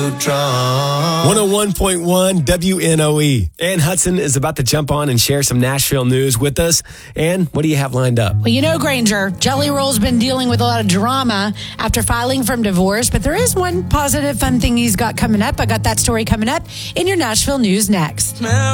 101.1 WNOE. Ann Hudson is about to jump on and share some Nashville news with us. Ann, what do you have lined up? Well, you know, Granger, Jelly Roll's been dealing with a lot of drama after filing from divorce, but there is one positive, fun thing he's got coming up. I got that story coming up in your Nashville news next.